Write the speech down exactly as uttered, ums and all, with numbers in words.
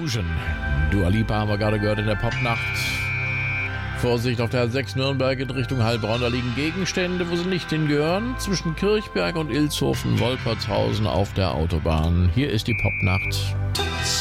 Illusion. Dua Lipa haben wir gerade gehört in der Popnacht. Vorsicht auf der A sechs Nürnberg in Richtung Heilbronn. Da liegen Gegenstände, wo sie nicht hingehören. Zwischen Kirchberg und Ilshofen, Wolpertshausen auf der Autobahn. Hier ist die Popnacht.